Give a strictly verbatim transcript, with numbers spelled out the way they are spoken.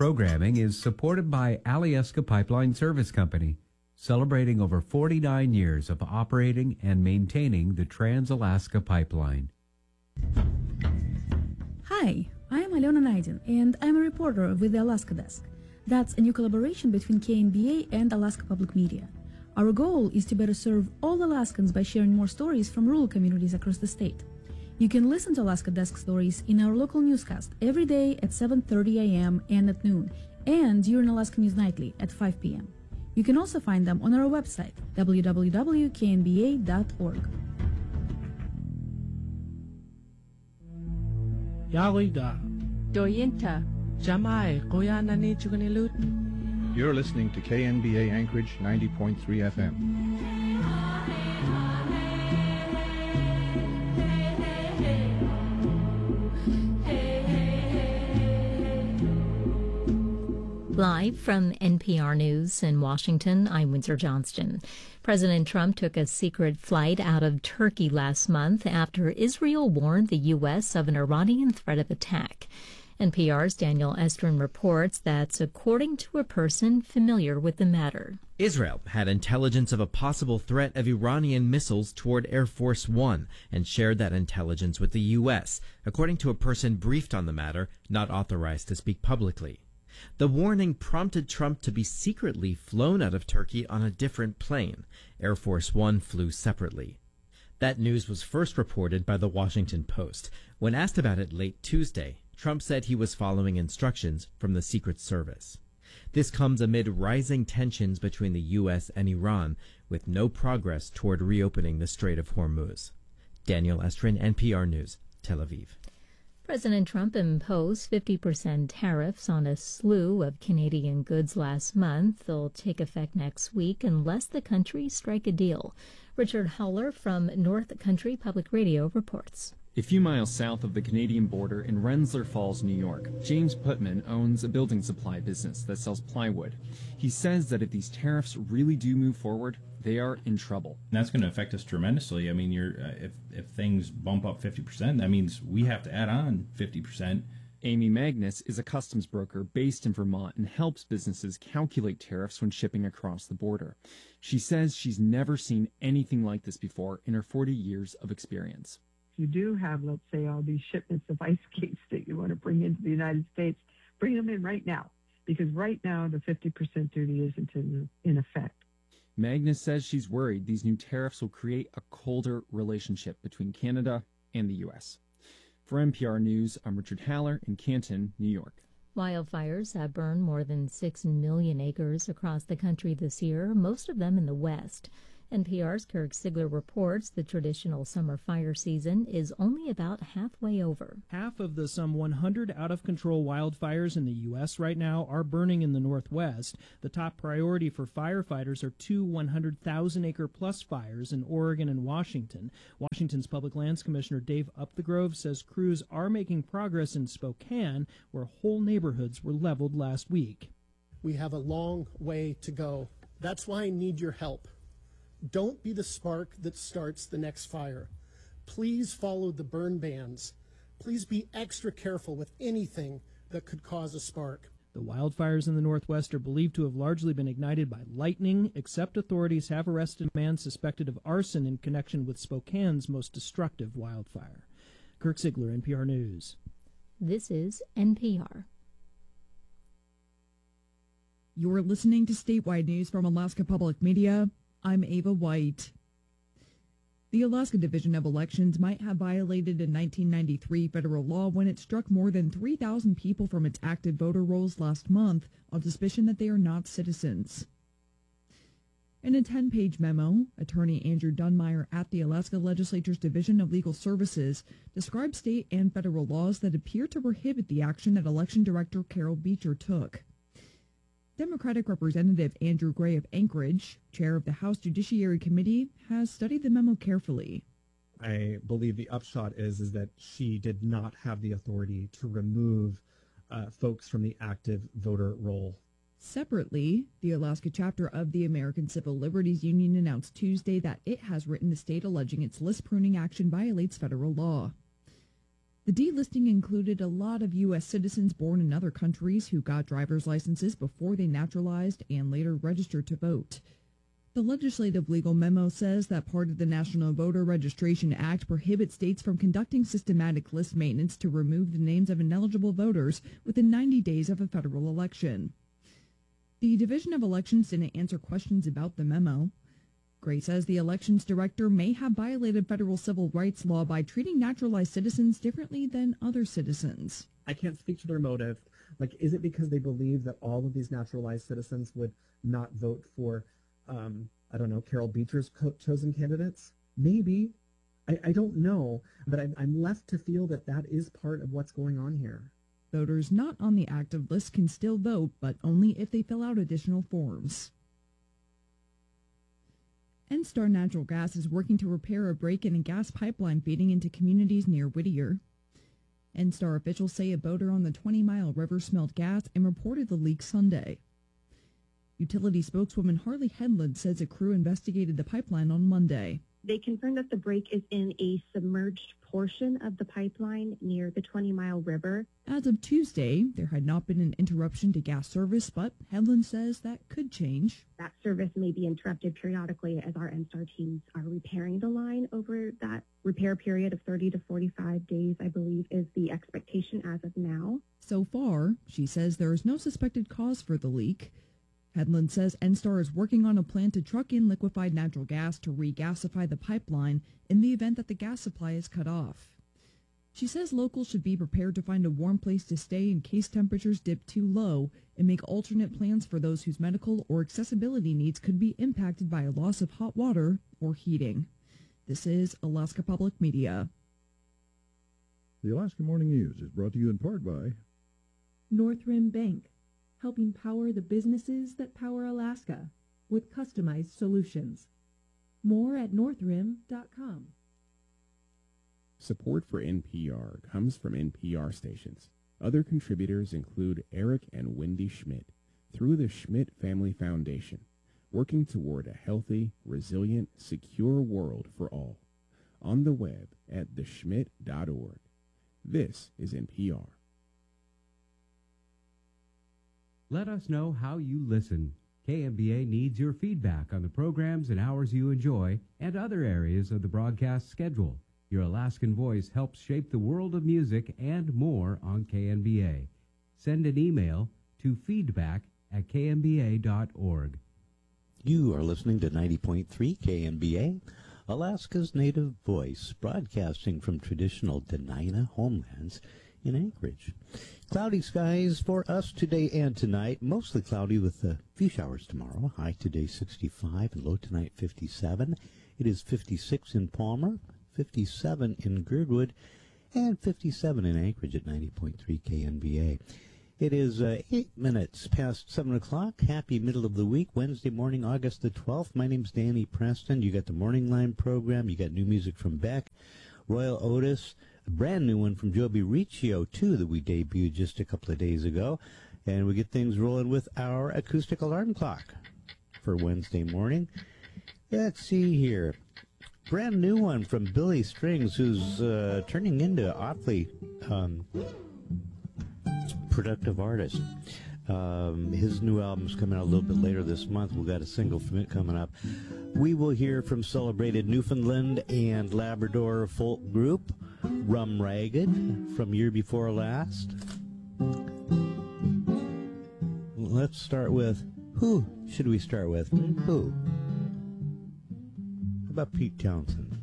programming is supported by Alyeska Pipeline Service Company, celebrating over forty-nine years of operating and maintaining the Trans-Alaska Pipeline. Hi, I am Alena Naidin, and I'm a reporter with the Alaska Desk. That's a new collaboration between K N B A and Alaska Public Media. Our goal is to better serve all Alaskans by sharing more stories from rural communities across the state. You can listen to Alaska Desk stories in our local newscast every day at seven thirty a.m. and at noon, and during Alaska News Nightly at five p.m. You can also find them on our website, w w w dot k n b a dot org. Yalida. Doyinta. Jamai, Koyana ni Chugunilut. You're listening to K N B A Anchorage ninety point three F M. Live from N P R News in Washington, I'm Windsor Johnston. President Trump took a secret flight out of Turkey last month after Israel warned the U S of an Iranian threat of attack. N P R's Daniel Estrin reports that's according to a person familiar with the matter. Israel had intelligence of a possible threat of Iranian missiles toward Air Force One and shared that intelligence with the U S, according to a person briefed on the matter, not authorized to speak publicly. The warning prompted Trump to be secretly flown out of Turkey on a different plane. Air Force One flew separately. That news was first reported by the Washington Post. When asked about it late Tuesday, Trump said he was following instructions from the Secret Service. This comes amid rising tensions between the U S and Iran, with no progress toward reopening the Strait of Hormuz. Daniel Estrin, N P R News, Tel Aviv. President Trump imposed fifty percent tariffs on a slew of Canadian goods last month. They'll take effect next week unless the country strike a deal. Richard Howler from North Country Public Radio reports. A few miles south of the Canadian border in Rensselaer Falls, New York, James Putman owns a building supply business that sells plywood. He says that if these tariffs really do move forward, they are in trouble. And that's going to affect us tremendously. I mean, you're, uh, if, if things bump up fifty percent, that means we have to add on fifty percent. Amy Magnus is a customs broker based in Vermont and helps businesses calculate tariffs when shipping across the border. She says she's never seen anything like this before in her forty years of experience. You do have, let's say, all these shipments of ice skates that you want to bring into the United States, bring them in right now, because right now the fifty percent duty isn't in, in effect. Magnus says she's worried these new tariffs will create a colder relationship between Canada and the U S. For N P R News, I'm Richard Haller in Canton, New York. Wildfires have burned more than six million acres across the country this year, most of them in the West. N P R's Kirk Sigler reports the traditional summer fire season is only about halfway over. Half of the some one hundred out-of-control wildfires in the U S right now are burning in the Northwest. The top priority for firefighters are two one hundred thousand acre plus fires in Oregon and Washington. Washington's Public Lands Commissioner Dave Upthegrove says crews are making progress in Spokane, where whole neighborhoods were leveled last week. We have a long way to go. That's why I need your help. Don't be the spark that starts the next fire. Please follow the burn bans. Please be extra careful with anything that could cause a spark. The wildfires in the Northwest are believed to have largely been ignited by lightning, except authorities have arrested a man suspected of arson in connection with Spokane's most destructive wildfire. Kirk Sigler, N P R News. This is N P R. You're listening to Statewide News from Alaska Public Media. I'm Ava White. The Alaska Division of Elections might have violated a nineteen ninety-three federal law when it struck more than three thousand people from its active voter rolls last month on suspicion that they are not citizens. In a ten-page memo, attorney Andrew Dunmeyer at the Alaska Legislature's Division of Legal Services described state and federal laws that appear to prohibit the action that Election Director Carol Beecher took. Democratic Representative Andrew Gray of Anchorage, chair of the House Judiciary Committee, has studied the memo carefully. I believe the upshot is, is that she did not have the authority to remove uh, folks from the active voter roll. Separately, the Alaska chapter of the American Civil Liberties Union announced Tuesday that it has written a state alleging its list pruning action violates federal law. The delisting included a lot of U S citizens born in other countries who got driver's licenses before they naturalized and later registered to vote. The legislative legal memo says that part of the National Voter Registration Act prohibits states from conducting systematic list maintenance to remove the names of ineligible voters within ninety days of a federal election. The Division of Elections didn't answer questions about the memo. Gray says the elections director may have violated federal civil rights law by treating naturalized citizens differently than other citizens. I can't speak to their motive. Like, is it because they believe that all of these naturalized citizens would not vote for, um, I don't know, Carol Beecher's co- chosen candidates? Maybe. I, I don't know, but I'm, I'm left to feel that that is part of what's going on here. Voters not on the active list can still vote, but only if they fill out additional forms. NStar Natural Gas is working to repair a break in a gas pipeline feeding into communities near Whittier. NStar officials say a boater on the twenty mile river smelled gas and reported the leak Sunday. Utility spokeswoman Harley Headland says a crew investigated the pipeline on Monday. They confirmed that the break is in a submerged portion of the pipeline near the twenty mile river. As of Tuesday, there had not been an interruption to gas service, but Headland says that could change. That service may be interrupted periodically as our NStar teams are repairing the line over that repair period of thirty to forty-five days, I believe, is the expectation as of now. So far, she says there is no suspected cause for the leak. Headland says NStar is working on a plan to truck in liquefied natural gas to regasify the pipeline in the event that the gas supply is cut off. She says locals should be prepared to find a warm place to stay in case temperatures dip too low and make alternate plans for those whose medical or accessibility needs could be impacted by a loss of hot water or heating. This is Alaska Public Media. The Alaska Morning News is brought to you in part by North Rim Bank, helping power the businesses that power Alaska with customized solutions. More at north rim dot com. Support for N P R comes from N P R stations. Other contributors include Eric and Wendy Schmidt through the Schmidt Family Foundation, working toward a healthy, resilient, secure world for all. On the web at the schmidt dot org. This is N P R. Let us know how you listen. K M B A needs your feedback on the programs and hours you enjoy and other areas of the broadcast schedule. Your Alaskan voice helps shape the world of music and more on K N B A. Send an email to feedback at k n b a dot org. You are listening to ninety point three K N B A, Alaska's native voice, broadcasting from traditional Dena'ina homelands in Anchorage. Cloudy skies for us today and tonight. Mostly cloudy with a few showers tomorrow. High today sixty-five and low tonight fifty-seven. It is fifty-six in Palmer, fifty-seven in Girdwood, and fifty-seven in Anchorage at ninety point three K N B A. It is uh, eight minutes past seven o'clock. Happy middle of the week, Wednesday morning, August the twelfth. My name's Danny Preston. You got the Morning Line program. You got new music from Beck, Royal Otis, a brand new one from Joby Riccio, too, that we debuted just a couple of days ago. And we get things rolling with our acoustic alarm clock for Wednesday morning. Let's see here. Brand new one from Billy Strings, who's uh, turning into awfully um, productive artist. Um, his new album's coming out a little bit later this month. We've got a single from it coming up. We will hear from celebrated Newfoundland and Labrador folk group Rum Ragged from Year Before Last. Let's start with, who should we start with? Who? How about Pete Townsend?